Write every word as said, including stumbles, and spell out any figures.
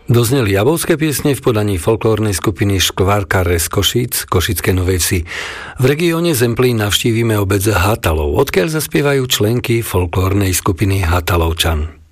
Dozneli Jabovské piesne v podaní folklórnej skupiny Škvárkare z Košíc, Košické Novej Vsi. V regióne Zemplín navštívime obec Hatalov, odkiaľ zaspievajú členky folklórnej skupiny Hatalovčan.